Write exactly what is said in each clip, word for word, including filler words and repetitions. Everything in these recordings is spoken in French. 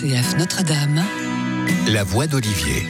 C F Notre-Dame, la voix d'Olivier.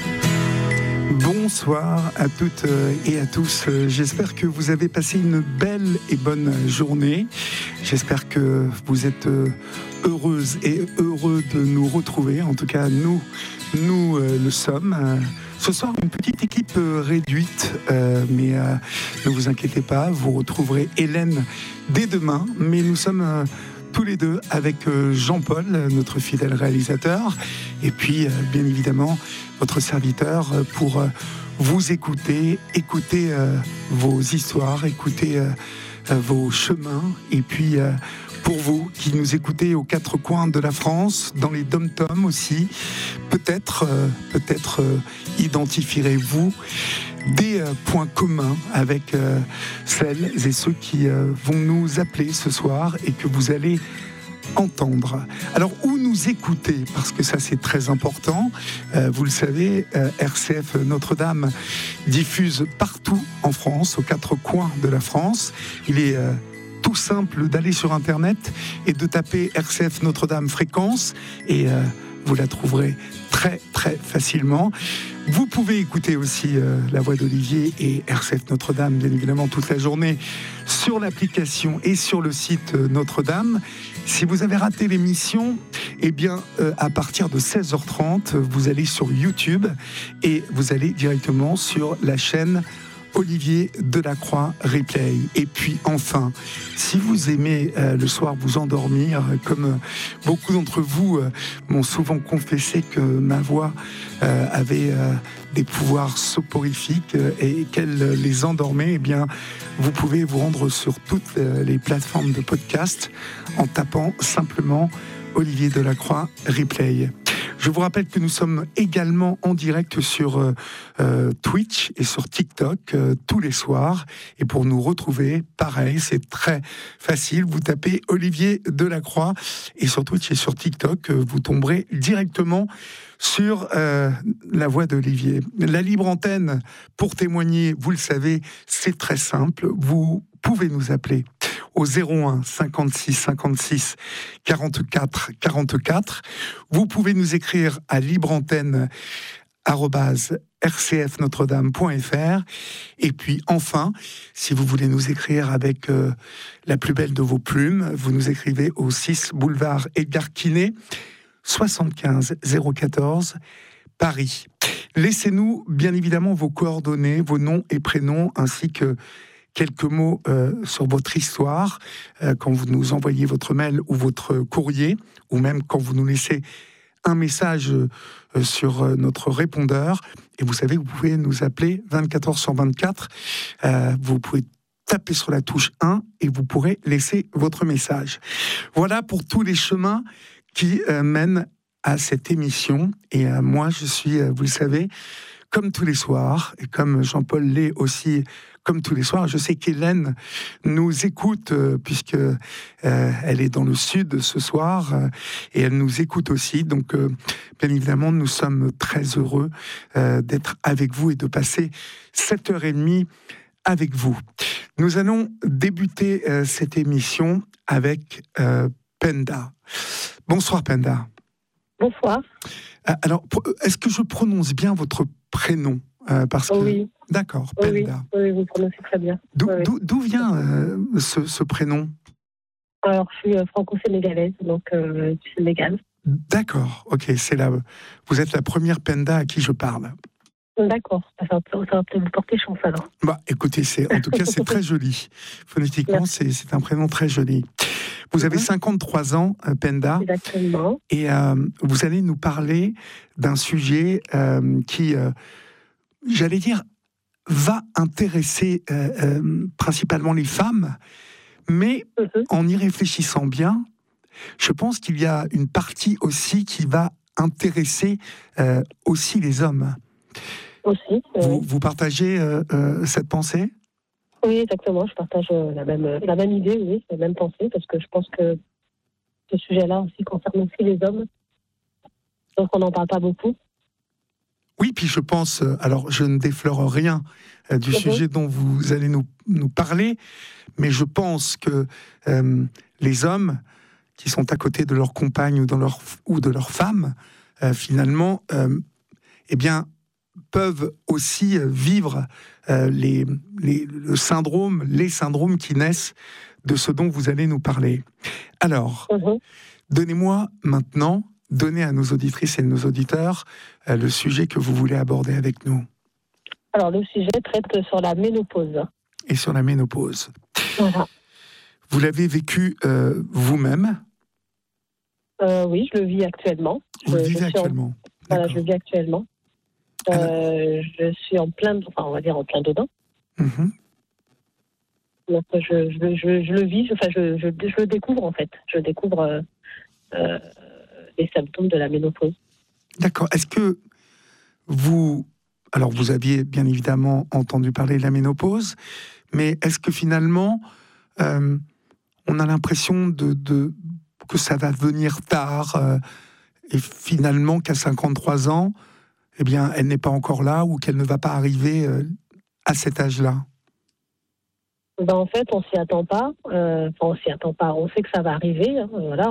Bonsoir à toutes et à tous. J'espère que vous avez passé une belle et bonne journée. J'espère que vous êtes heureuses et heureux de nous retrouver. En tout cas, nous, nous le sommes. Ce soir, une petite équipe réduite, euh, mais euh, ne vous inquiétez pas, vous retrouverez Hélène dès demain. Mais nous sommes euh, tous les deux avec euh, Jean-Paul, notre fidèle réalisateur, et puis, euh, bien évidemment, votre serviteur euh, pour euh, vous écouter, écouter euh, vos histoires, écouter euh, euh, vos chemins, et puis... Euh, Pour vous qui nous écoutez aux quatre coins de la France, dans les dom-toms aussi, peut-être, euh, peut-être euh, identifierez-vous des euh, points communs avec euh, celles et ceux qui euh, vont nous appeler ce soir et que vous allez entendre. Alors, où nous écouter, parce que ça c'est très important, euh, vous le savez, euh, R C F Notre-Dame diffuse partout en France, aux quatre coins de la France. Il est... Euh, tout simple d'aller sur Internet et de taper R C F Notre-Dame fréquence et euh, vous la trouverez très très facilement. Vous pouvez écouter aussi euh, la voix d'Olivier et R C F Notre-Dame bien évidemment toute la journée sur l'application et sur le site euh, Notre-Dame. Si vous avez raté l'émission, eh bien euh, à partir de seize heures trente, vous allez sur YouTube et vous allez directement sur la chaîne Olivier Delacroix Replay. Et puis enfin, si vous aimez euh, le soir vous endormir, euh, comme euh, beaucoup d'entre vous euh, m'ont souvent confessé que ma voix euh, avait euh, des pouvoirs soporifiques euh, et qu'elle les endormait, eh bien, vous pouvez vous rendre sur toutes euh, les plateformes de podcast en tapant simplement Olivier Delacroix Replay. Je vous rappelle que nous sommes également en direct sur euh, euh, Twitch et sur TikTok euh, tous les soirs. Et pour nous retrouver, pareil, c'est très facile. Vous tapez Olivier Delacroix et sur Twitch et sur TikTok, euh, vous tomberez directement sur euh, la voix d'Olivier. La libre antenne, pour témoigner, vous le savez, c'est très simple. Vous pouvez nous appeler au zéro un cinquante-six cinquante-six quarante-quatre quarante-quatre. Vous pouvez nous écrire à libreantenne arobase r c f notre dame point f r. Et puis enfin, si vous voulez nous écrire avec euh, la plus belle de vos plumes, vous nous écrivez au six boulevard Edgar Quinet, soixante-quinze zéro quatorze, Paris. Laissez-nous bien évidemment vos coordonnées, vos noms et prénoms, ainsi que quelques mots euh, sur votre histoire, euh, quand vous nous envoyez votre mail ou votre courrier, ou même quand vous nous laissez un message euh, sur euh, notre répondeur. Et vous savez, vous pouvez nous appeler vingt-quatre heures sur vingt-quatre. Euh, vous pouvez taper sur la touche un et vous pourrez laisser votre message. Voilà pour tous les chemins qui euh, mènent à cette émission. Et euh, moi, je suis, euh, vous le savez, comme tous les soirs, et comme Jean-Paul l'est aussi, comme tous les soirs. Je sais qu'Hélène nous écoute, euh, puisque euh, elle est dans le sud ce soir, euh, et elle nous écoute aussi. Donc, euh, bien évidemment, nous sommes très heureux euh, d'être avec vous et de passer sept heures trente avec vous. Nous allons débuter euh, cette émission avec euh, Penda. Bonsoir Penda. Bonsoir. Alors, est-ce que je prononce bien votre prénom euh, parce que... Oui. D'accord, oui, Penda. Oui, oui, vous prononcez très bien. D'où, oui, d'où, d'où vient euh, ce, ce prénom ? Alors, je suis euh, franco-sénégalaise, donc euh, du Sénégal. D'accord, ok, c'est la... vous êtes la première Penda à qui je parle. D'accord, ça va, ça va peut-être vous porter chance alors. Bah, écoutez, c'est, en tout cas, c'est très joli. Phonétiquement, c'est, c'est un prénom très joli. Vous avez cinquante-trois ans, Penda. Exactement. Et euh, vous allez nous parler d'un sujet euh, qui, euh, j'allais dire, va intéresser euh, euh, principalement les femmes, mais mm-hmm. en y réfléchissant bien, je pense qu'il y a une partie aussi qui va intéresser euh, aussi les hommes. Aussi. Vous, oui. vous partagez euh, euh, cette pensée ? Oui, exactement. Je partage la même, la même idée, oui, la même pensée, parce que je pense que ce sujet-là aussi concerne aussi les hommes. Donc on n'en parle pas beaucoup. Oui, puis je pense, alors je ne déflore rien euh, du mm-hmm. sujet dont vous allez nous, nous parler, mais je pense que euh, les hommes qui sont à côté de leur compagne ou de leur, ou de leur femme, euh, finalement, euh, eh bien, peuvent aussi vivre euh, les, les, le syndrome, les syndromes qui naissent de ce dont vous allez nous parler. Alors, mmh. donnez-moi maintenant, donnez à nos auditrices et nos auditeurs euh, le sujet que vous voulez aborder avec nous. Alors, le sujet traite sur la ménopause. Et sur la ménopause. Voilà. Vous l'avez vécu euh, vous-même ? euh, Oui, je le vis actuellement. Vous je, le vivez je actuellement en... Voilà, je le vis actuellement. Euh, je suis en plein, enfin, on va dire en plein dedans. Mmh. Donc, je, je, je, je le vis, enfin, je, je, je le découvre, en fait. Je découvre euh, euh, les symptômes de la ménopause. D'accord. Est-ce que vous... Alors, vous aviez bien évidemment entendu parler de la ménopause, mais est-ce que finalement, euh, on a l'impression de, de, que ça va venir tard, euh, et finalement qu'à cinquante-trois ans, eh bien, elle n'est pas encore là ou qu'elle ne va pas arriver euh, à cet âge-là? Ben, en fait, on s'y attend pas. Euh, enfin, on s'y attend pas. On sait que ça va arriver. Hein, voilà,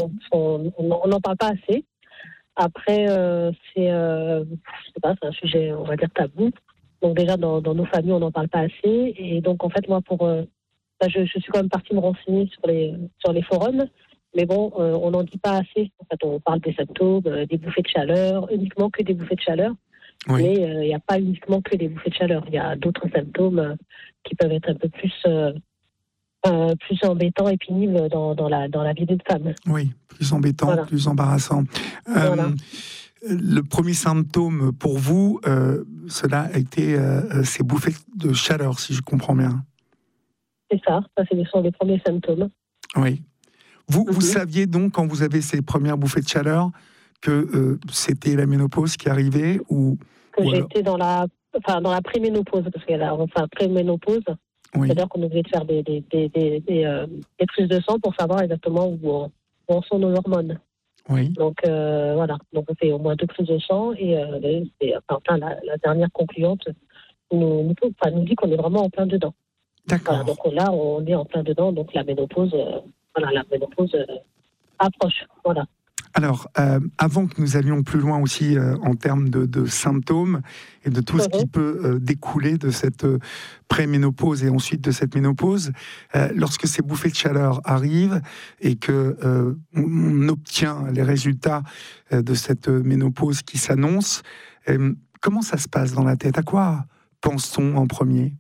on n'en parle pas assez. Après, euh, c'est, euh, je sais pas, c'est un sujet, on va dire, tabou. Donc déjà, dans, dans nos familles, on n'en parle pas assez. Et donc, en fait, moi, pour, euh, ben, je, je suis quand même partie me renseigner sur les, sur les forums. Mais bon, euh, on n'en dit pas assez. En fait, on parle des symptômes, euh, des bouffées de chaleur, uniquement que des bouffées de chaleur. Oui. Mais il euh, n'y a pas uniquement que des bouffées de chaleur. Il y a d'autres symptômes euh, qui peuvent être un peu plus... Euh, Euh, plus embêtant et pénible dans, dans, la, dans la vie d'une femme. Oui, plus embêtant, voilà. Plus embarrassant. Voilà. Euh, le premier symptôme pour vous, euh, cela a été euh, ces bouffées de chaleur, si je comprends bien. C'est ça, ça ce sont les premiers symptômes. Oui. Vous, mm-hmm. vous saviez donc, quand vous avez ces premières bouffées de chaleur, que euh, c'était la ménopause qui arrivait ou, Que ou j'étais alors... dans la, enfin, dans la préménopause, parce qu'il y a enfin, préménopause. Oui. C'est-à-dire qu'on est obligé de faire des, des, des, des, des, euh, des prises de sang pour savoir exactement où, où en sont nos hormones. Oui. Donc euh, voilà, donc on fait au moins deux prises de sang et euh, c'est, enfin, la, la dernière concluante nous, nous, enfin, nous dit qu'on est vraiment en plein dedans. D'accord. Voilà, donc là, on est en plein dedans, donc la ménopause, euh, voilà, la ménopause euh, approche. Voilà. Alors, euh, avant que nous allions plus loin aussi euh, en termes de, de symptômes et de tout mmh. ce qui peut euh, découler de cette euh, préménopause et ensuite de cette ménopause, euh, lorsque ces bouffées de chaleur arrivent et que euh, on obtient les résultats euh, de cette ménopause qui s'annonce, euh, comment ça se passe dans la tête? À quoi pense-t-on en premier?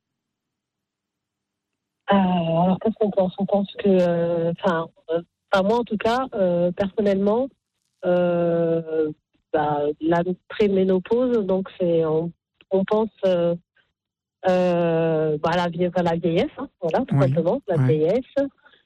euh, Alors, qu'est-ce qu'on pense? On pense que... Enfin... Euh, Enfin, moi, en tout cas, euh, personnellement, euh, bah, la préménopause, donc c'est, on, on pense euh, euh, bah, à, la vie, à la vieillesse, hein, voilà, tout oui, simplement, la oui. vieillesse,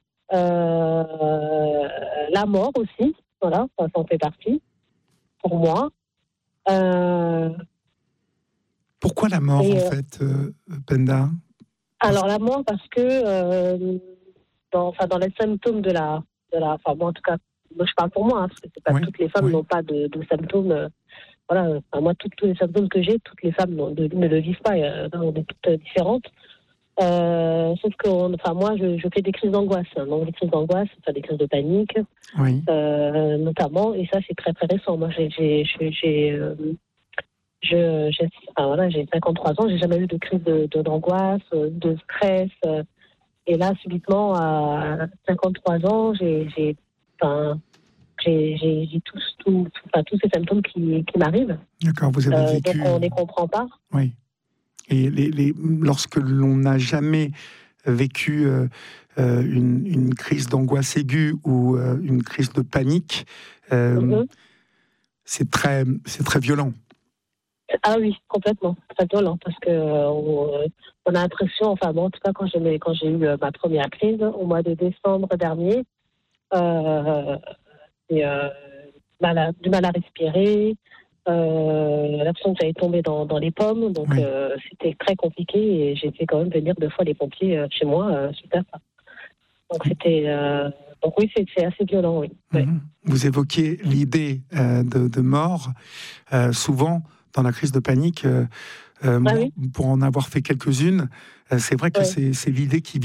euh, la mort aussi, voilà, ça en fait partie, pour moi. Euh, Pourquoi la mort, et, en fait, euh, Penda? Alors, la mort, parce que euh, dans, enfin, dans les symptômes de la... De la, enfin, moi, en tout cas, moi, je parle pour moi, hein, parce que c'est pas oui, toutes les femmes oui. n'ont pas de, de symptômes. Euh, voilà, enfin, moi, tout, tous les symptômes que j'ai, toutes les femmes de, ne le vivent pas. Euh, on est toutes différentes. Euh, sauf que, on, enfin, moi, je, je fais des crises d'angoisse. Hein, donc, des crises d'angoisse, enfin, des crises de panique, oui. euh, notamment. Et ça, c'est très, très récent. Moi, j'ai, j'ai, j'ai, j'ai, euh, je, j'ai, enfin, voilà, j'ai cinquante-trois ans, j'ai jamais eu de crise de, de, d'angoisse, de stress. Euh, Et là, subitement, à cinquante-trois ans, j'ai, j'ai, enfin, j'ai, j'ai, j'ai tous, tout, tout, enfin, tous ces symptômes qui, qui m'arrivent. D'accord, vous avez euh, vécu... Donc, on ne les comprend pas. Oui. Et les, les, lorsque l'on n'a jamais vécu euh, une, une crise d'angoisse aiguë ou euh, une crise de panique, euh, mm-hmm. c'est, très, c'est très violent. Ah oui, complètement, très violent, parce que euh, on, on a l'impression, enfin bon, en tout cas quand j'ai, quand j'ai eu euh, ma première crise au mois de décembre dernier, euh, et, euh, mal à, du mal à respirer, euh, l'impression que j'allais tomber dans, dans les pommes, donc oui. euh, c'était très compliqué et j'ai fait quand même venir deux fois les pompiers euh, chez moi euh, suite à ça. Donc c'était, euh, donc oui, c'est, c'est assez violent, oui. Mmh. oui. Vous évoquez l'idée euh, de, de mort, euh, souvent. Dans la crise de panique, euh, euh, ah moi, oui. pour en avoir fait quelques-unes, euh, c'est vrai que ouais. c'est, c'est l'idée qui vient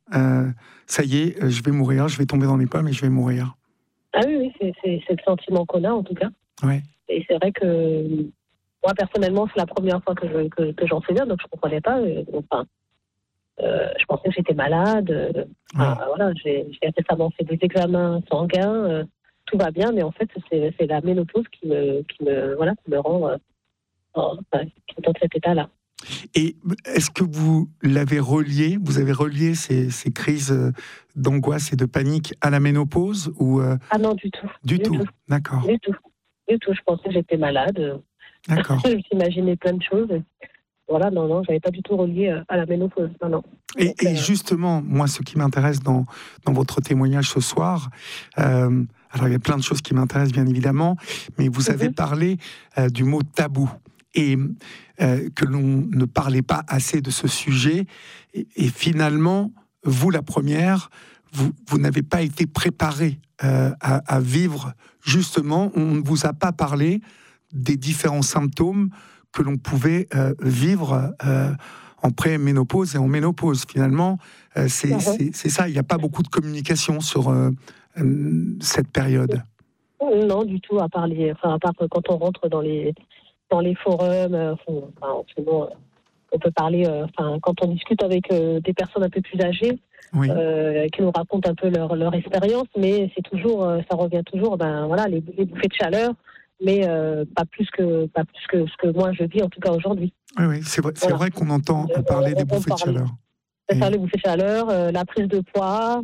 euh, ça y est, je vais mourir, je vais tomber dans les pommes et je vais mourir. Ah oui, oui, c'est, c'est, c'est le sentiment qu'on a en tout cas. Ouais. Et c'est vrai que moi personnellement, c'est la première fois que, je, que, que j'en souviens, donc je ne comprenais pas. Euh, enfin, euh, je pensais que j'étais malade. Euh, enfin, ouais. voilà, j'ai, j'ai récemment fait des examens sanguins, euh, tout va bien, mais en fait, c'est, c'est la ménopause qui me, qui me, voilà, qui me rend, euh, en, enfin, qui me donne cet état-là. Et est-ce que vous l'avez relié, vous avez relié ces, ces crises d'angoisse et de panique à la ménopause ou euh, Ah non, du tout. Du, du tout. tout. D'accord. Du tout. Du tout. Je pensais que j'étais malade. D'accord. Je m'imaginais plein de choses. Voilà, non, non, j'avais pas du tout relié à la ménopause. Non, non. Et, Donc, et euh... justement, moi, ce qui m'intéresse dans, dans votre témoignage ce soir, euh, alors il y a plein de choses qui m'intéressent bien évidemment, mais vous mm-hmm. avez parlé euh, du mot tabou. Et euh, que l'on ne parlait pas assez de ce sujet. Et, et finalement, vous, la première, vous, vous n'avez pas été préparée euh, à, à vivre, justement, on ne vous a pas parlé des différents symptômes que l'on pouvait euh, vivre euh, en pré-ménopause et en ménopause. Finalement, euh, c'est, mmh. c'est, c'est ça, il n'y a pas beaucoup de communication sur euh, euh, cette période. Non, du tout, à part, les, enfin, à part quand on rentre dans les... dans les forums, euh, enfin, souvent, on peut parler, euh, enfin, quand on discute avec euh, des personnes un peu plus âgées, oui. euh, qui nous racontent un peu leur, leur expérience, mais c'est toujours, euh, ça revient toujours, ben voilà, les, les bouffées de chaleur, mais euh, pas plus que, pas plus que ce que moi je vis en tout cas aujourd'hui. Oui, oui, c'est vrai, c'est voilà. vrai qu'on entend euh, parler on, des bouffées de chaleur. C'est ça, les bouffées de chaleur, euh, la prise de poids,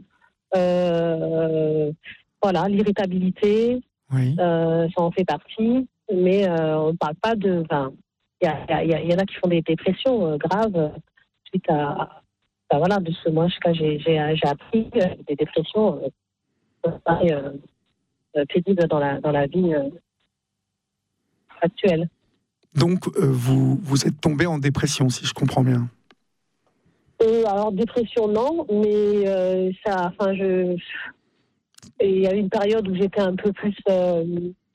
euh, voilà, l'irritabilité, oui. euh, ça en fait partie. Mais euh, on ne parle pas de... Il y, y, y en a qui font des dépressions euh, graves euh, suite à... Ben voilà, de ce moi, j'ai, j'ai, j'ai appris euh, des dépressions euh, euh, pénibles dans la, dans la vie euh, actuelle. Donc, euh, vous, vous êtes tombé en dépression, si je comprends bien. Euh, alors, dépression, non, mais euh, ça... Enfin, je... Il y a eu une période où j'étais un peu plus... Euh,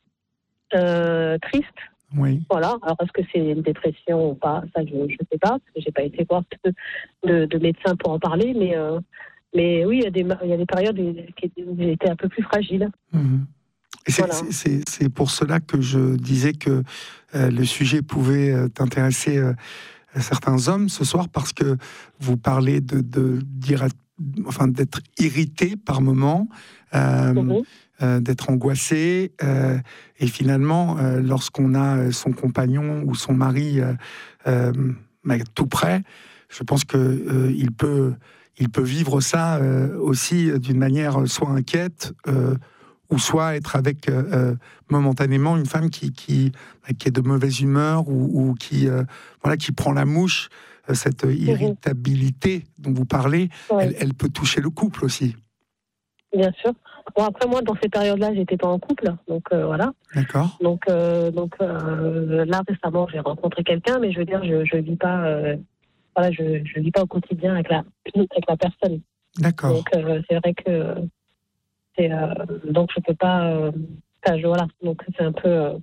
Euh, triste. Oui. Voilà. Alors, est-ce que c'est une dépression ou pas? Ça, je ne sais pas, parce que j'ai pas été voir de, de, de médecin pour en parler, mais, euh, mais oui, il y a des, il y a des périodes où j'ai été un peu plus fragile. Mmh. Et c'est, voilà. c'est, c'est, c'est pour cela que je disais que euh, le sujet pouvait euh, t'intéresser euh, à certains hommes ce soir, parce que vous parlez de, de dire, enfin, d'être irrité par moments. Euh, mmh. Euh, d'être angoissé euh, et finalement euh, lorsqu'on a son compagnon ou son mari euh, euh, tout près, je pense que euh, il peut il peut vivre ça euh, aussi d'une manière soit inquiète euh, ou soit être avec euh, momentanément une femme qui qui, qui est de mauvaise humeur ou, ou qui euh, voilà qui prend la mouche. Cette irritabilité dont vous parlez, ouais. elle, elle peut toucher le couple aussi. Bien sûr. Bon, après, moi, dans ces périodes-là, j'étais pas en couple, donc euh, voilà. D'accord. Donc, euh, donc euh, là, récemment, j'ai rencontré quelqu'un, mais je veux dire, je je vis pas, euh, voilà, je je vis pas au quotidien avec la avec la personne. D'accord. Donc, euh, c'est vrai que c'est euh, donc je peux pas, euh, enfin, je, voilà, donc c'est un peu. Euh,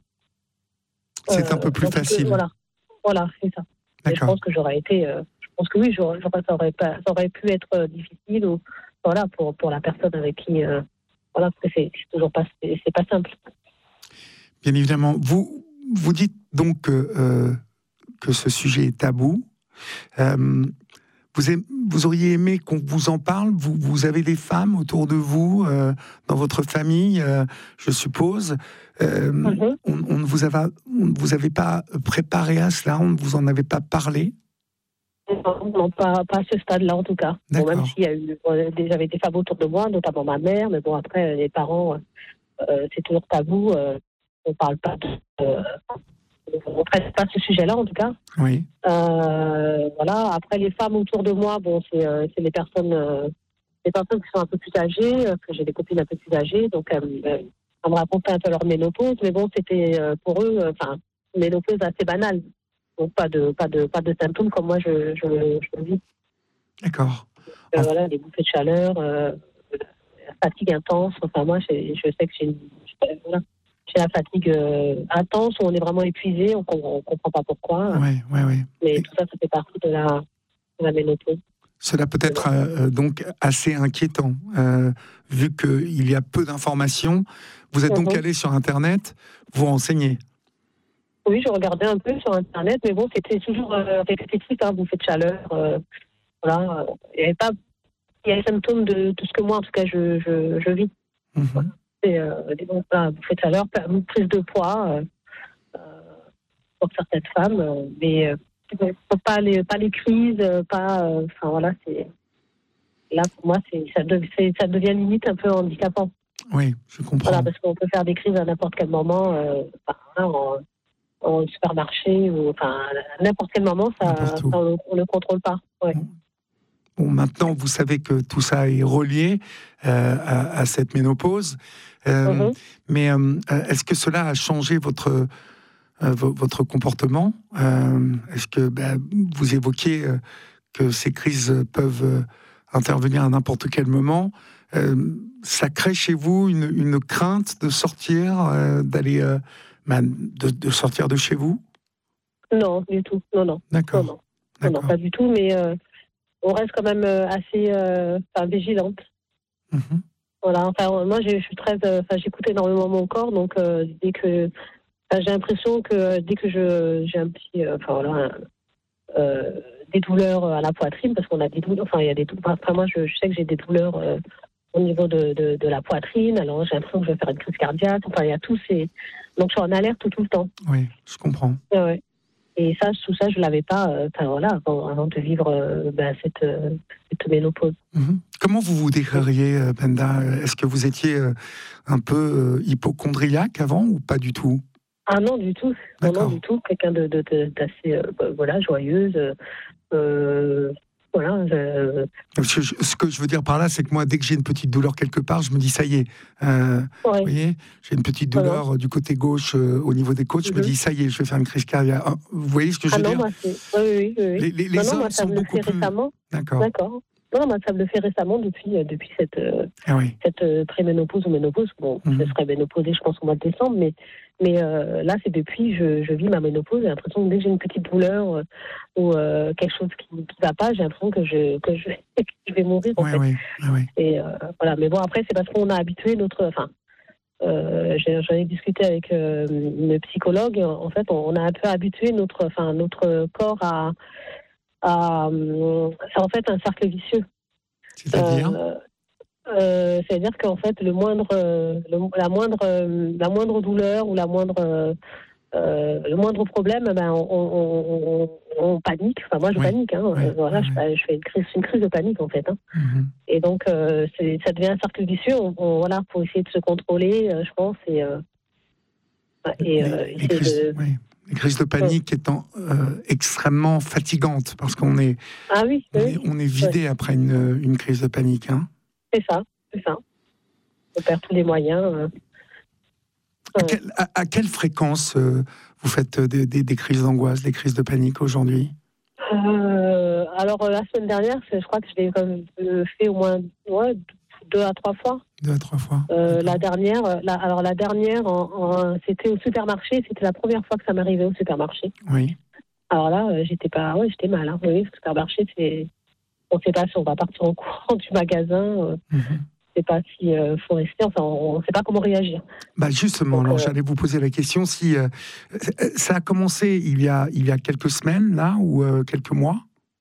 c'est un peu plus facile. Que, voilà, voilà, c'est ça. Mais je pense que j'aurais été, euh, je pense que oui, j'aurais, j'aurais, ça aurait pas, ça aurait pu être euh, difficile ou voilà pour pour la personne avec qui. Euh, Voilà, parce que c'est, c'est toujours pas, c'est, c'est pas simple. Bien évidemment. Vous, vous dites donc que, euh, que ce sujet est tabou. Euh, vous, aimez, vous auriez aimé qu'on vous en parle? Vous, vous avez des femmes autour de vous, euh, dans votre famille, euh, je suppose. Euh, mm-hmm. on, on, ne vous avait, on ne vous avait pas préparé à cela? On ne vous en avait pas parlé? Non, non pas, pas à ce stade-là en tout cas. Bon, même s'il y a eu, j'avais des femmes autour de moi, notamment ma mère, mais bon après les parents, euh, c'est toujours tabou. Euh, on ne parle pas de, euh, on traite pas ce sujet-là en tout cas. Oui. Euh, voilà. Après les femmes autour de moi, bon c'est, euh, c'est les personnes, euh, les personnes qui sont un peu plus âgées, euh, que j'ai des copines un peu plus âgées, donc euh, euh, on me racontait un peu leur ménopause, mais bon c'était euh, pour eux, enfin euh, une ménopause assez banale. Donc pas de pas de pas de symptômes comme moi je je, je le vis. D'accord. Euh, voilà, les bouffées de chaleur, euh, la fatigue intense. Enfin moi j'ai, je sais que j'ai une, voilà, j'ai la fatigue euh, intense où on est vraiment épuisé, on, on comprend pas pourquoi. Ouais, ouais, ouais. Mais Et... tout ça, ça fait partie de la de la ménopause. Cela peut être euh, donc assez inquiétant, euh, vu qu'il y a peu d'informations. Vous êtes donc Mhm. allé sur Internet, vous renseignez. Oui, je regardais un peu sur Internet, mais bon, c'était toujours euh, répétitif, hein, bouffée de chaleur. Euh, voilà, euh, il y avait pas, il y a les symptômes de tout ce que moi, en tout cas, je, je, je vis. Mhm. C'est euh, des bon, voilà, bouffée de chaleur, prise de poids euh, euh, pour certaines femmes, euh, mais euh, pas les, pas les crises, euh, pas, euh, enfin voilà, c'est là pour moi, c'est ça, de, c'est, ça devient limite un peu handicapant. Oui, je comprends. Voilà, parce qu'on peut faire des crises à n'importe quel moment, euh, enfin, en, en supermarché ou enfin à n'importe quel moment, ça, N'importe où. ça, on ne contrôle pas. Ouais. Bon, maintenant, vous savez que tout ça est relié euh, à, à cette ménopause. Euh, Mm-hmm. mais euh, est-ce que cela a changé votre, euh, votre comportement euh, Est-ce que ben, vous évoquiez euh, que ces crises peuvent euh, intervenir à n'importe quel moment euh, Ça crée chez vous une, une crainte de sortir, euh, d'aller, euh, ben, de, de sortir de chez vous? Non, du tout. Non, non. D'accord. Non, non. Non, non, pas du tout, mais euh, on reste quand même euh, assez euh, enfin, vigilante. Mm-hmm. Voilà. Enfin, moi, je suis très, euh, enfin, j'écoute énormément mon corps, donc euh, dès que, enfin, j'ai l'impression que euh, dès que je, j'ai un petit, euh, enfin voilà, un, euh, des douleurs à la poitrine, parce qu'on a des douleurs, enfin, il y a des douleurs. Enfin, moi, je, je sais que j'ai des douleurs euh, au niveau de, de, de la poitrine. Alors, j'ai l'impression que je vais faire une crise cardiaque. Enfin, il y a tous ces, donc je suis en alerte tout, tout le temps. Oui, je comprends. Ouais, ouais. Et ça, tout ça, je ne l'avais pas euh, voilà, avant, avant de vivre euh, ben, cette, euh, cette ménopause. Mmh. Comment vous vous décririez, euh, Penda? Est-ce que vous étiez euh, un peu euh, hypochondriaque avant ou pas du tout? Ah non, du tout. Non, non, du tout. Quelqu'un de, de, de, d'assez euh, voilà, joyeuse. Euh, voilà. Je... Je, je, ce que je veux dire par là, c'est que moi, dès que j'ai une petite douleur quelque part, je me dis, ça y est. Euh, ouais. Vous voyez, j'ai une petite douleur ouais. du côté gauche, euh, au niveau des côtes, mm-hmm. je me dis, ça y est, je vais faire une crise cardiaque. Vous voyez ce que je ah veux non, dire moi, c'est... Oui, oui, oui. Les, les, les non, hommes non, moi, ça sont me beaucoup le fait plus... récemment. D'accord. D'accord. Non, moi, ça me le fait récemment depuis, euh, depuis cette, euh, ah oui. cette euh, préménopause ou ménopause. Bon, mm-hmm. je serais ménopausée, je pense, au mois de décembre, mais, mais euh, là, c'est depuis je, je vis ma ménopause. J'ai l'impression que dès que j'ai une petite douleur euh, ou euh, quelque chose qui ne va pas, j'ai l'impression que je, que je, je vais mourir, en oui, fait. Oui, oui. Et, euh, voilà. Mais bon, après, c'est parce qu'on a habitué notre... Enfin, euh, j'en ai discuté avec euh, une psychologue. En fait, on, on a un peu habitué notre, enfin, notre corps à... à c'est en fait un cercle vicieux. C'est-à-dire euh, euh, C'est-à-dire qu'en fait, le moindre, le, la, moindre, la moindre douleur ou la moindre, euh, le moindre problème, ben, on, on, on, on panique. Enfin, moi, je oui. panique. Hein. Oui. Voilà, oui. je, je fais une crise, une crise de panique, en fait. Hein. Mm-hmm. Et donc, euh, c'est, ça devient un cercle vicieux. On, on, voilà, pour essayer de se contrôler, euh, je pense. Et, euh, et, les, euh, les, crises, de... oui. les crises de panique ouais. étant euh, extrêmement fatigantes, parce qu'on est, ah oui, on, oui. est, on est vidé ouais. après une, une crise de panique. Hein. C'est ça, c'est ça. On perd tous les moyens. Euh... À, quel, à, à quelle fréquence euh, vous faites des, des, des crises d'angoisse, des crises de panique aujourd'hui? euh, Alors, la semaine dernière, je crois que je l'ai quand même fait au moins ouais, deux à trois fois. Deux à trois fois. Euh, la dernière, la, alors la dernière, en, en, c'était au supermarché. C'était la première fois que ça m'arrivait au supermarché. Oui. Alors là, euh, j'étais pas, ouais, j'étais mal. Hein. Oui, le supermarché, c'est, on ne sait pas si on va partir en courant du magasin. Euh, mm-hmm. On ne sait pas s'il euh, faut rester. Enfin, on ne sait pas comment réagir. Bah justement, donc, alors euh... j'allais vous poser la question si euh, ça a commencé il y a il y a quelques semaines là ou euh, quelques mois.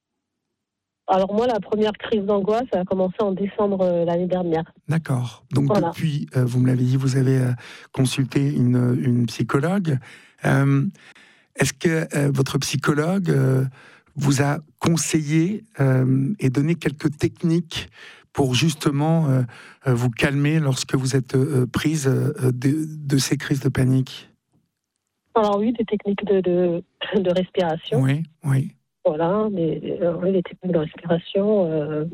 Alors moi, la première crise d'angoisse, ça a commencé en décembre euh, l'année dernière. D'accord. Donc voilà. depuis, euh, vous me l'avez dit, vous avez euh, consulté une, une psychologue. Euh, est-ce que euh, votre psychologue euh, vous a conseillé euh, et donné quelques techniques pour justement euh, vous calmer lorsque vous êtes euh, prise euh, de, de ces crises de panique? Alors oui, des techniques de, de, de respiration. Oui, oui. Voilà, les, euh, les techniques de respiration. Euh,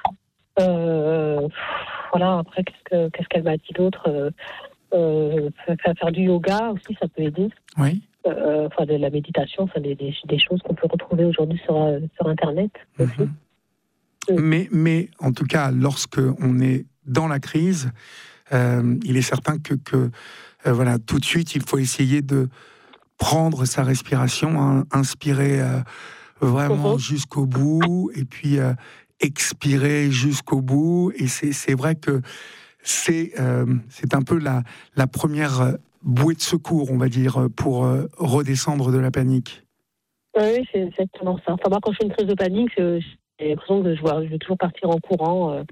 euh, voilà, après, qu'est-ce, que, qu'est-ce qu'elle m'a dit d'autre euh, euh, faire du yoga aussi, ça peut aider. Oui. Euh, enfin, de la méditation, enfin, des, des, des choses qu'on peut retrouver aujourd'hui sur, sur Internet aussi. Mm-hmm. Mm. Mais, mais en tout cas, lorsque on est dans la crise, euh, il est certain que, que euh, voilà, tout de suite, il faut essayer de prendre sa respiration, hein, inspirer... Euh, vraiment mmh. jusqu'au bout, et puis euh, expirer jusqu'au bout. Et c'est, c'est vrai que c'est, euh, c'est un peu la, la première bouée de secours, on va dire, pour euh, redescendre de la panique. Oui, c'est exactement ça. Enfin, moi, quand je fais une crise de panique, j'ai l'impression que je, vois, je vais toujours partir en courant. Euh,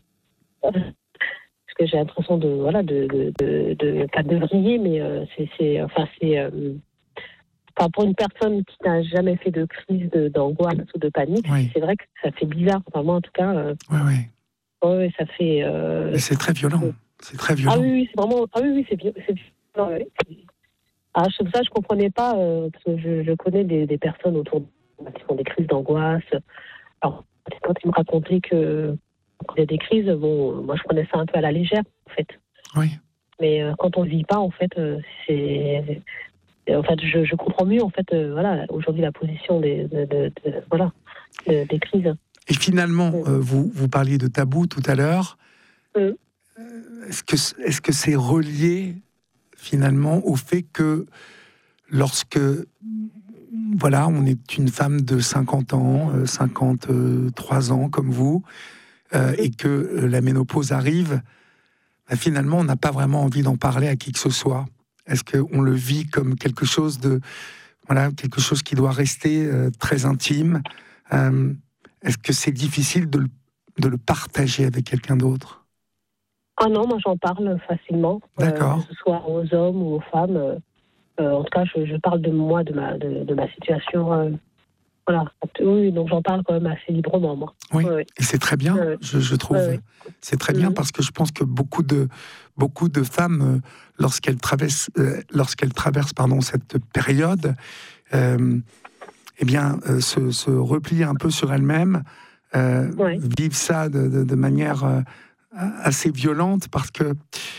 parce que j'ai l'impression de, voilà, de, de, de, de pas de vriller, mais euh, c'est, c'est, enfin, c'est, euh, enfin, pour une personne qui n'a jamais fait de crise de, d'angoisse ou de panique, Oui. c'est vrai que ça fait bizarre. Enfin, moi, en tout cas, euh, Oui, oui. ouais, ça fait. Euh, Mais c'est très violent. euh, C'est très violent. ah oui, oui, c'est vraiment. Ah oui, oui, c'est, c'est violent. Oui. Ah, c'est ça, je comprenais pas, euh, parce que je, je connais des, des personnes autour de moi qui font des crises d'angoisse. Alors, quand ils me racontaient que quand il y a des crises, bon, moi je prenais ça un peu à la légère, en fait. Oui. Mais euh, quand on ne vit pas, en fait, euh, c'est. En fait, je, je comprends mieux, en fait, euh, voilà, aujourd'hui la position des, de, de, de, voilà, de, des crises. Et finalement, Oui. euh, vous, vous parliez de tabou tout à l'heure. Oui. Est-ce que, est-ce que c'est relié finalement au fait que lorsque, voilà, on est une femme de cinquante ans, euh, cinquante-trois ans comme vous, euh, et que euh, la ménopause arrive, bah, finalement, on n'a pas vraiment envie d'en parler à qui que ce soit. Est-ce qu'on le vit comme quelque chose de, voilà, quelque chose qui doit rester euh, très intime? euh, Est-ce que c'est difficile de le, de le partager avec quelqu'un d'autre? Ah non, moi j'en parle facilement, euh, que ce soit aux hommes ou aux femmes. Euh, euh, en tout cas, je, je parle de moi, de ma, de, de ma situation. Euh, voilà. Oui, donc j'en parle quand même assez librement, moi. Oui, oui, oui. Et c'est très bien, oui. je, je trouve. Oui, oui. C'est très bien Mm-hmm. parce que je pense que beaucoup de, beaucoup de femmes, euh, lorsqu'elles traversent, euh, lorsqu'elles traversent pardon, cette période, euh, eh bien, euh, se, se replient un peu sur elles-mêmes, euh, Oui. vivent ça de, de, de manière euh, assez violente parce que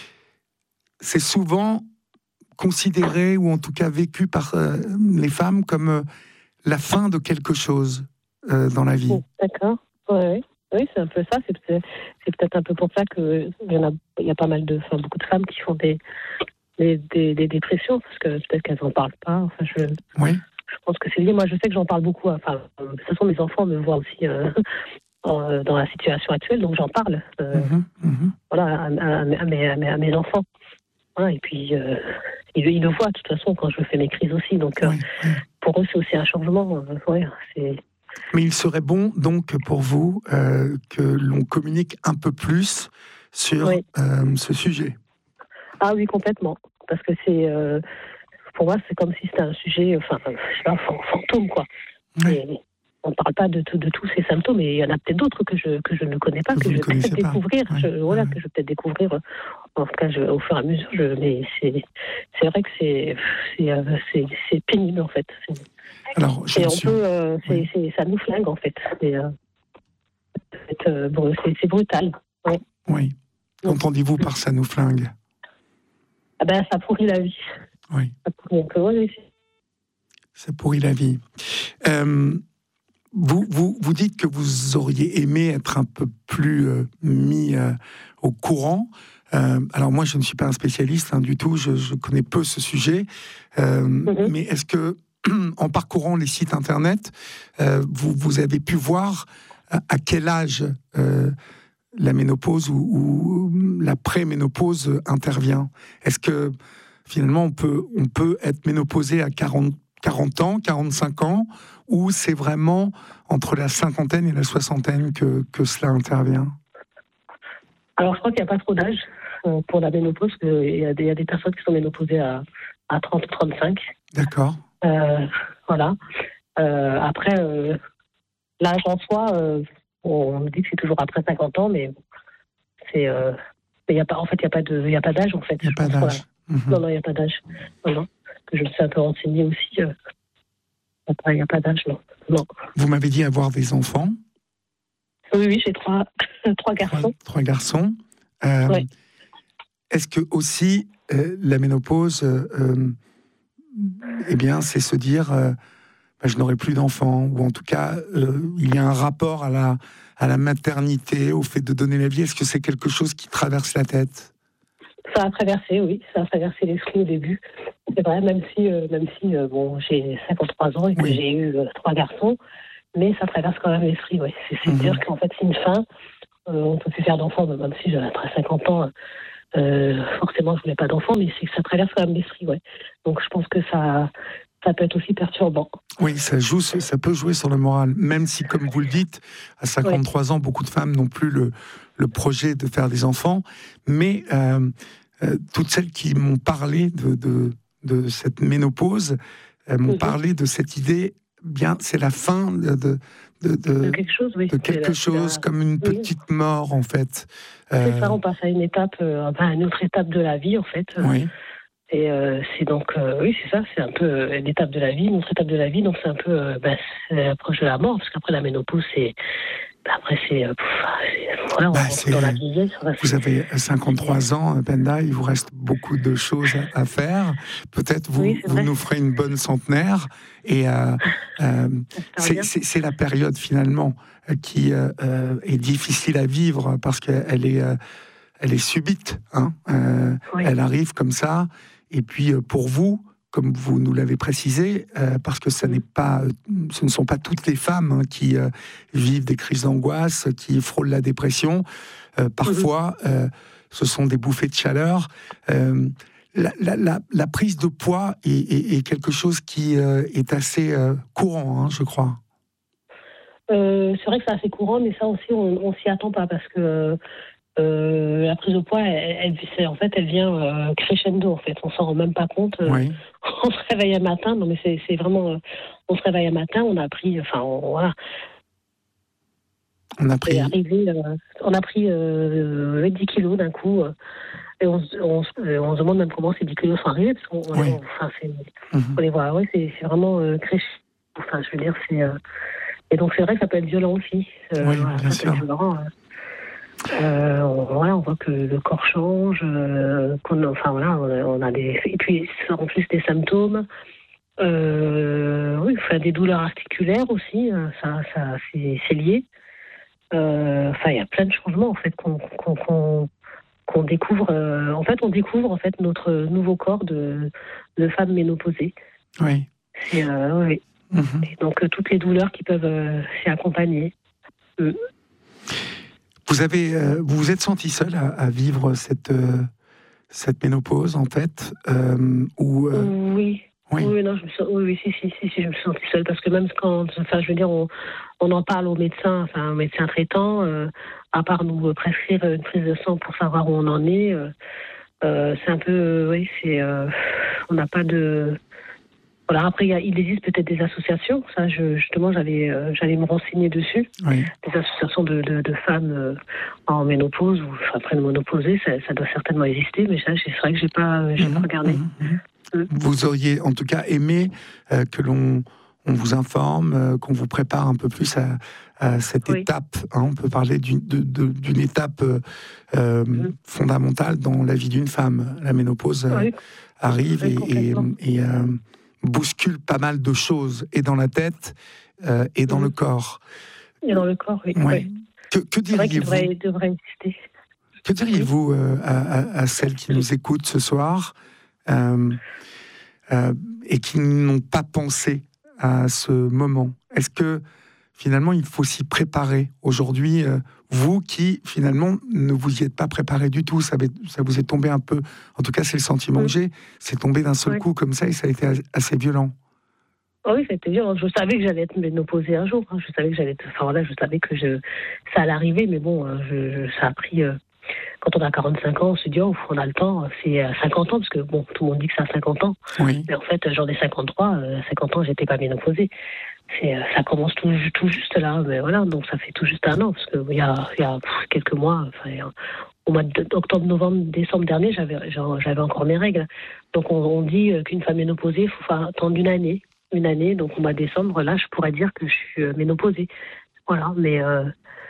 c'est souvent considéré ou en tout cas vécu par euh, les femmes comme euh, la fin de quelque chose euh, dans la vie. D'accord. Oui, oui. Oui, c'est un peu ça. C'est, c'est, c'est peut-être un peu pour ça qu'il y en a, il y a pas mal de, enfin, beaucoup de femmes qui font des, des, des, des dépressions parce que peut-être qu'elles n'en parlent pas. Enfin, je, Oui. je pense que c'est lié. Moi, je sais que j'en parle beaucoup. Enfin, de toute façon, mes enfants me voient aussi euh, en, dans la situation actuelle, donc j'en parle. Euh, Mmh, mmh. Voilà, à, à, à, mes, à, mes, à mes enfants. Voilà, et puis, euh, ils, ils le voient de toute façon quand je fais mes crises aussi. Donc, euh, Oui, oui. pour eux, c'est aussi un changement. Euh, ouais, c'est... Mais il serait bon donc pour vous euh, que l'on communique un peu plus sur Oui. euh, ce sujet. Ah oui, complètement. Parce que c'est, euh, pour moi, c'est comme si c'était un sujet, enfin, je sais pas, fantôme, quoi. Oui. Et on ne parle pas de, de, de tous ces symptômes, et il y en a peut-être d'autres que je, que je ne connais pas, Que que, vous je ne vais peut-être connaissez pas. découvrir. Oui. Je, voilà, Oui. que je vais peut-être découvrir. En tout cas, je, au fur et à mesure. Je, mais c'est, c'est vrai que c'est, c'est, euh, c'est, c'est pénible, en fait. C'est, Alors, et on suis... peut, euh, c'est, oui. c'est, ça nous flingue, en fait. C'est, euh, euh, bon, c'est, c'est brutal. Ouais. Oui. Qu'entendez-vous par ça nous flingue? Ah ben, ça pourrit la vie. Oui. Ça pourrit un peu, oui. Ça pourrit la vie. Euh, vous, vous, vous dites que vous auriez aimé être un peu plus euh, mis euh, au courant. Euh, alors moi, je ne suis pas un spécialiste hein, du tout, je, je connais peu ce sujet. Euh, mm-hmm. Mais est-ce que, en parcourant les sites internet, euh, vous, vous avez pu voir à, à quel âge euh, la ménopause ou, ou la pré-ménopause intervient? Est-ce que finalement on peut, on peut être ménopausé à quarante, quarante ans, quarante-cinq ans, ou c'est vraiment entre la cinquantaine et la soixantaine que, que cela intervient? Alors je crois qu'il n'y a pas trop d'âge euh, pour la ménopause, parce qu'il y, y a des personnes qui sont ménopausées à, à trente ou trente-cinq. D'accord. Euh, voilà. Euh, après, euh, l'âge en soi, euh, on dit que c'est toujours après cinquante ans, mais c'est, euh, mais y a pas, en fait, il n'y a pas de, il y a pas d'âge en fait. Il n'y a pas pense, d'âge. voilà. Mm-hmm. Non, non, il n'y a pas d'âge. Non, non. Que je me suis un peu renseignée aussi. Euh, il n'y a pas d'âge, non. non. Vous m'avez dit avoir des enfants. Oui, oui, j'ai trois, trois garçons. Trois, trois garçons. Euh, ouais. Est-ce que aussi euh, la ménopause, euh, eh bien, c'est se dire, euh, bah, je n'aurai plus d'enfants, ou en tout cas, euh, il y a un rapport à la, à la maternité, au fait de donner la vie. Est-ce que c'est quelque chose qui traverse la tête? Ça a traversé, oui, ça a traversé l'esprit au début. C'est vrai, même si, euh, même si euh, bon, j'ai cinquante-trois ans et que oui. j'ai eu euh, trois garçons, mais ça traverse quand même l'esprit, ouais. C'est, c'est Mhm. dire qu'en fait, c'est une fin. Euh, on ne peut plus faire d'enfants, même si j'avais après cinquante ans, euh, forcément, je voulais pas d'enfants, mais c'est que ça traverse quand même l'esprit, ouais. Donc, je pense que ça, ça peut être aussi perturbant. Oui, ça joue, ça peut jouer sur le moral, même si, comme vous le dites, à cinquante-trois ans, beaucoup de femmes n'ont plus le, le projet de faire des enfants, mais euh, euh, toutes celles qui m'ont parlé de, de, de cette ménopause euh, m'ont Mhm. parlé de cette idée, bien, c'est la fin de, de, de, de, De quelque chose, oui. de quelque C'est la- chose, c'est la- comme une oui. petite mort, en fait. C'est Euh, ça, on passe à une étape, euh, à une autre étape de la vie, en fait. oui, Et euh, c'est donc, euh, oui, c'est ça, c'est un peu euh, une étape de la vie, une autre étape de la vie, donc c'est un peu, euh, ben, c'est proche de la mort, parce qu'après la ménopause, c'est, ben, après c'est, euh, pff, c'est- voilà, on Bah, rentre c'est- dans la vieillesse. Enfin, vous c'est- avez cinquante-trois ans, Penda, il vous reste beaucoup de choses à, à faire. Peut-être vous, Oui, c'est vous vrai. nous ferez une bonne centenaire. Et euh, euh, J'espère c'est, bien. c'est- c'est la période finalement euh, qui euh, euh, est difficile à vivre parce qu'elle est, euh, elle est subite. Hein. Euh, Oui. Elle arrive comme ça. Et puis euh, pour vous, comme vous nous l'avez précisé, euh, parce que ça Mm. n'est pas, ce ne sont pas toutes les femmes hein, qui euh, vivent des crises d'angoisse, qui frôlent la dépression. Euh, parfois, euh, ce sont des bouffées de chaleur. Euh, la, la- la- la prise de poids est, est- est quelque chose qui euh, est assez euh, courant, hein, je crois. Euh, c'est vrai que c'est assez courant, mais ça aussi, on, on s'y attend pas, parce que euh, la prise de poids, elle, elle- c'est, en fait, elle vient euh, crescendo, en fait. On s'en rend même pas compte. euh, Oui, On se réveille un matin, non mais c'est, c'est vraiment, euh, on se réveille un matin, on a pris, enfin, on, voilà. on a C'est pris. arrivé, euh, on a pris euh, dix kilos d'un coup, euh, et on, se- on, se- euh, on se demande même comment ces dix kilos sont arrivés, parce qu'on on Oui. les, enfin, c'est, Mhm. on les voit, ouais, c'est, c'est vraiment euh, crescendo. Enfin, je veux dire, c'est. Euh, et donc, c'est vrai que ça peut être violent aussi. Euh, Oui, voilà, bien ça peut être sûr. violent. Euh, euh, on, voilà, on voit que le corps change, euh, qu'on, enfin, voilà, on a, on a des. Et puis, en plus, des symptômes. Euh, oui, enfin, des douleurs articulaires aussi, euh, ça, ça, c'est, c'est lié. Euh, Enfin, il y a plein de changements en fait qu'on, qu'on, qu'on, qu'on découvre. Euh, en fait, on découvre en fait notre nouveau corps de, de femme ménopausée. Oui. Et, euh, oui. Mhm. Et donc euh, toutes les douleurs qui peuvent euh, s'y accompagner. Mm. Vous avez, euh, vous vous êtes senti seul à, à vivre cette, euh, cette ménopause, en fait, euh, ou euh, Oui. oui. Oui, non, je me sens, oui, oui, si, si, si, si, je me suis sentie seule parce que même quand, enfin, je veux dire, on, on en parle aux médecins, enfin, aux médecins traitants, euh, à part nous prescrire une prise de sang pour savoir où on en est, euh, euh, c'est un peu, euh, oui, c'est, euh, on n'a pas de, voilà. Après, il, y a, il existe peut-être des associations, ça, je, justement, j'allais, euh, j'allais me renseigner dessus, Oui. des associations de, de, de femmes euh, en ménopause ou enfin, après ménopausée, ça, ça doit certainement exister, mais ça, c'est vrai que j'ai pas, j'ai Mhm. pas regardé. Mhm. Mhm. Mm. Vous auriez en tout cas aimé euh, que l'on on vous informe, euh, qu'on vous prépare un peu plus à, à cette Oui. étape. Hein, on peut parler d'une, de- de- d'une étape euh, euh, Mhm. fondamentale dans la vie d'une femme. La ménopause euh, Oui, arrive oui, et, et, complètement. et, euh, bouscule pas mal de choses, et dans la tête euh, et dans Mhm. le corps. Et dans le corps, oui. Ouais. oui. Que, que C'est vrai qu'il diriez-vous, devrait, devrait exister. que diriez-vous euh, à, à- à celles qui nous écoutent ce soir euh, euh, et qui n'ont pas pensé à ce moment? Est-ce que finalement il faut s'y préparer aujourd'hui, euh, vous qui finalement ne vous y êtes pas préparé du tout, ça, avait- ça vous est tombé un peu, en tout cas c'est le sentiment Mm. que j'ai, c'est tombé d'un seul Oui. coup comme ça et ça a été as- assez violent. Oh oui, c'était dur. Je savais que j'allais être ménopausée un jour. hein. Je savais que j'allais être... Enfin voilà, je savais que je... ça allait arriver, mais bon, euh, je, je- ça a pris... euh, Quand on a quarante-cinq ans, on se dit, oh, on a le temps. C'est à cinquante ans, parce que bon, tout le monde dit que c'est à cinquante ans. Oui, Mais en fait, j'en ai cinquantre-trois. Euh, à cinquante ans, j'étais pas ménopausée. C'est, euh, ça commence tout, tout juste là. Mais voilà, donc ça fait tout juste un an, parce qu'il y a, il y a pff, quelques mois, enfin, il y a- au mois d'octobre, novembre, décembre dernier, j'avais, genre, j'avais encore mes règles. Donc on, on dit euh, qu'une femme ménopausée, il faut faire attendre une année. Une année, donc au mois de décembre, là, je pourrais dire que je suis euh, ménopausée. Voilà, mais, euh,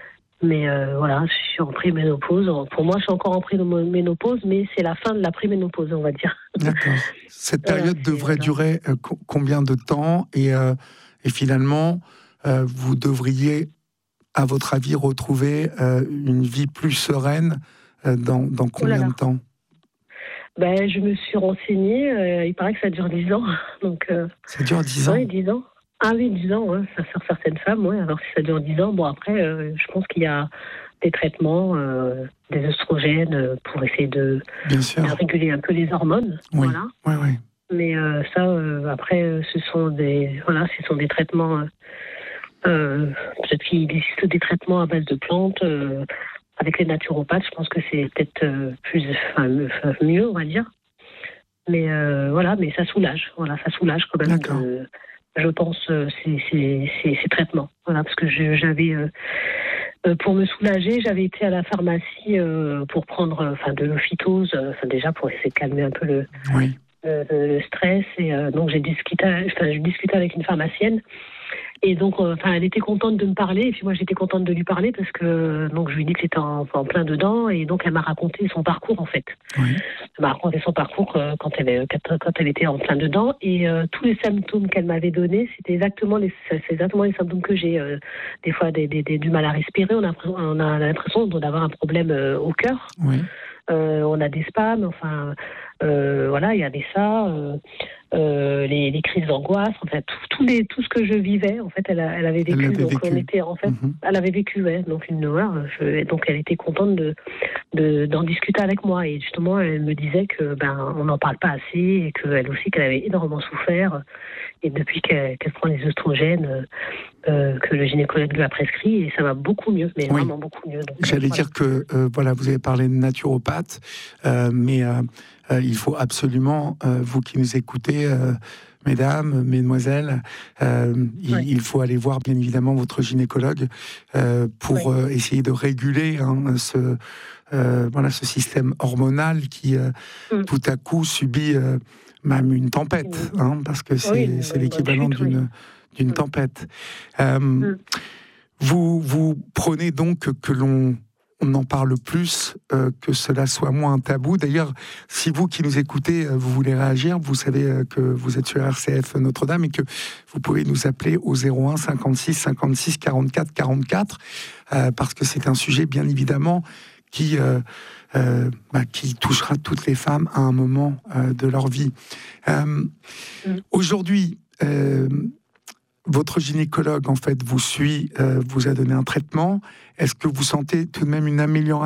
mais euh, voilà, je suis en préménopause. Pour moi, je suis encore en préménopause, mais c'est la fin de la préménopause, on va dire. d'accord. Cette Voilà, période c'est- devrait voilà. durer euh, co- combien de temps et, euh, et finalement, euh, vous devriez, à votre avis, retrouver euh, une vie plus sereine euh, dans, dans combien là là. de temps? Ben, je me suis renseignée. euh, il paraît que ça dure dix ans. Donc, euh, Ça dure dix ans. oui, dix ans. Ah oui, dix ans, hein, ça sur certaines femmes, ouais. Alors si ça dure dix ans, bon après, euh, je pense qu'il y a des traitements, euh, des oestrogènes euh, pour essayer de, Bien sûr. de réguler un peu les hormones, Oui, voilà. oui, oui. Mais euh, ça, euh, après, euh, ce sont des, voilà, ce sont des traitements. Euh, euh, peut-être qu'il existe des traitements à base de plantes. Euh, avec les naturopathes, je pense que c'est peut-être euh, plus, enfin, mieux, on va dire. Mais euh, voilà, mais ça soulage. Voilà, ça soulage quand même. De, je pense euh, ces, ces, ces, ces traitements. Voilà, parce que je, j'avais euh, euh, pour me soulager, j'avais été à la pharmacie euh, pour prendre, enfin, de l'ophytose, enfin euh, déjà pour essayer de calmer un peu le. Oui. Le, le stress et euh, donc j'ai discuté, enfin je discutais avec une pharmacienne et donc enfin euh, elle était contente de me parler et puis moi j'étais contente de lui parler parce que donc je lui ai dit que c'était en, en plein dedans et donc elle m'a raconté son parcours en fait. Oui. Elle m'a raconté son parcours euh, quand elle quand, quand elle était en plein dedans et euh, tous les symptômes qu'elle m'avait donnés c'était exactement les c'est exactement les symptômes que j'ai euh, des fois des, des, des, du mal à respirer, on a on a l'impression d'avoir un problème euh, au cœur. Oui. Euh, on a des spasmes, enfin, euh, voilà, il y avait ça, euh, euh, les, les crises d'angoisse, en fait, tout, tout, les, tout ce que je vivais, en fait, elle, a, elle avait vécu. Elle avait donc vécu. On était, en fait, mm-hmm. Elle avait vécu, ouais. Donc une voilà, je, donc elle était contente de, de d'en discuter avec moi et justement, elle me disait que ben on n'en parle pas assez et qu'elle aussi qu'elle avait énormément souffert et depuis qu'elle, qu'elle prend les oestrogènes. Euh, que le gynécologue lui a prescrit et ça va beaucoup mieux, mais oui. Vraiment beaucoup mieux. Donc, J'allais euh, voilà. dire que euh, voilà, vous avez parlé de naturopathe, euh, mais euh, euh, il faut absolument, euh, vous qui nous écoutez, euh, mesdames, mesdemoiselles, euh, il, oui. il faut aller voir bien évidemment votre gynécologue euh, pour oui. euh, essayer de réguler hein, ce, euh, voilà, ce système hormonal qui euh, mm. tout à coup subit euh, même une tempête, mm. hein, parce que c'est, oui, c'est l'équivalent chute, d'une... Oui. d'une tempête. Euh, mm. vous, vous prenez donc que l'on on en parle plus, euh, que cela soit moins un tabou. D'ailleurs, si vous qui nous écoutez, euh, vous voulez réagir, vous savez euh, que vous êtes sur R C F Notre-Dame et que vous pouvez nous appeler au zéro un cinquante-six cinquante-six quarante-quatre quarante-quatre, euh, parce que c'est un sujet, bien évidemment, qui, euh, euh, bah, qui touchera toutes les femmes à un moment euh, de leur vie. Euh, mm. Aujourd'hui, euh, votre gynécologue, en fait, vous suit, euh, vous a donné un traitement. Est-ce que vous sentez tout de même une amélioration ?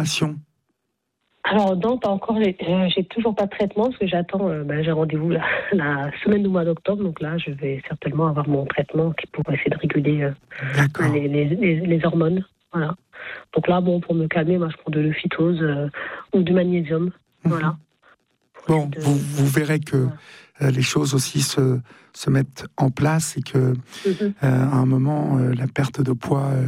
Alors, non, pas encore. Les, euh, j'ai toujours pas de traitement parce que j'attends. Euh, ben, j'ai rendez-vous la, la semaine du mois d'octobre. Donc là, je vais certainement avoir mon traitement qui pourrait essayer de réguler euh, les, les, les, les hormones. Voilà. Donc là, bon, pour me calmer, moi, je prends de l'ophytose euh, ou du magnésium. Mmh. Voilà. Bon, de... vous, vous verrez que ouais. euh, les choses aussi se, se mettent en place et que mmh. euh, à un moment, euh, la perte de poids euh,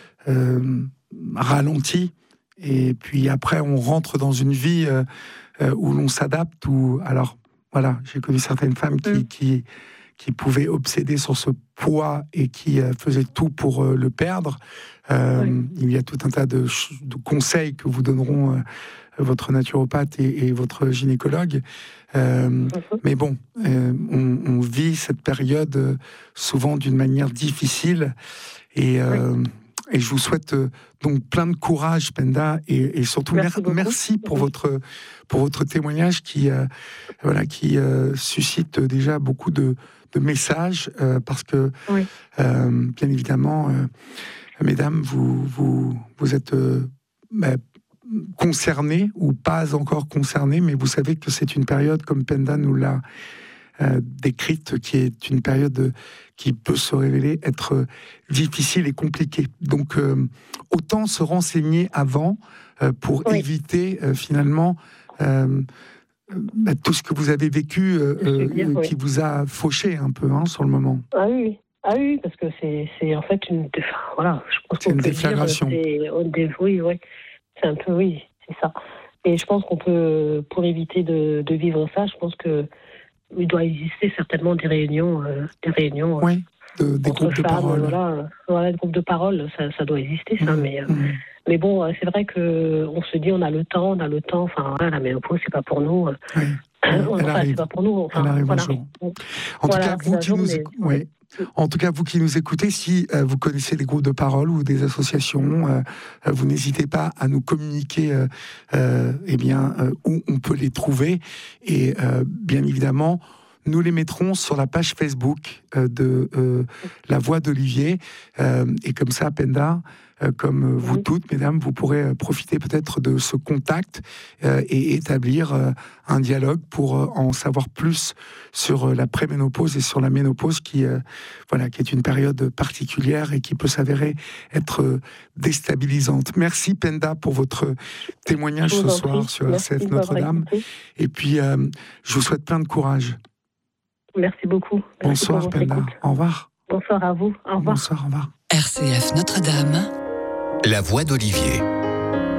euh, ralentit. Et puis après, on rentre dans une vie euh, euh, où l'on s'adapte. Où, alors, voilà, j'ai connu certaines femmes qui, mmh. qui, qui pouvaient obséder sur ce poids et qui euh, faisaient tout pour euh, le perdre. Euh, oui. Il y a tout un tas de, de conseils que vous donneront euh, votre naturopathe et, et votre gynécologue. Euh, mmh. Mais bon, euh, on, on vit cette période euh, souvent d'une manière difficile. Et... Euh, oui. Et je vous souhaite euh, donc plein de courage, Penda, et, et surtout merci, mer- merci pour, mmh. votre, pour votre témoignage qui, euh, voilà, qui euh, suscite déjà beaucoup de, de messages, euh, parce que, oui. euh, bien évidemment, euh, mesdames, vous, vous, vous êtes euh, bah, concernées, ou pas encore concernées, mais vous savez que c'est une période, comme Penda nous l'a Euh, décrite, qui est une période euh, qui peut se révéler être euh, difficile et compliquée. Donc, euh, autant se renseigner avant euh, pour oui. éviter euh, finalement euh, bah, tout ce que vous avez vécu, euh, dire, euh, qui oui. vous a fauché un peu hein, sur le moment. Ah oui, ah oui, parce que c'est, c'est en fait une, voilà, je pense c'est qu'on une peut déflagration. Dire, c'est, oui, oui, c'est un peu oui, c'est ça. Et je pense qu'on peut, pour éviter de, de vivre ça, je pense que il doit exister certainement des réunions, euh, des réunions oui, de, des groupes femmes, de parole. Voilà, voilà, des groupes de parole, ça, ça doit exister, ça. Mmh, mais, euh, mmh. mais bon, c'est vrai que on se dit, on a le temps, on a le temps. Enfin, voilà, la ménopause, c'est pas pour nous. Oui, elle enfin, arrive. c'est pas pour nous. Enfin, elle arrive voilà. un jour. En voilà, tout cas, vous qui jour, nous, mais... oui. En tout cas, vous qui nous écoutez, si euh, vous connaissez des groupes de parole ou des associations, euh, vous n'hésitez pas à nous communiquer euh, euh, eh bien, euh, où on peut les trouver. Et euh, bien évidemment, nous les mettrons sur la page Facebook euh, de euh, La Voix d'Olivier. Euh, et comme ça, Penda, euh, comme vous oui. toutes, mesdames, vous pourrez euh, profiter peut-être de ce contact euh, et établir euh, un dialogue pour euh, en savoir plus sur euh, la préménopause et sur la ménopause qui, euh, voilà, qui est une période particulière et qui peut s'avérer être euh, déstabilisante. Merci Penda pour votre témoignage ce soir prie. sur Merci R C F Notre-Dame. Et puis, euh, je vous souhaite plein de courage. Merci beaucoup. Merci Bonsoir Penda. Écoute. Au revoir. Bonsoir à vous. Au revoir. Bonsoir, au revoir. R C F Notre-Dame. La Voix d'Olivier.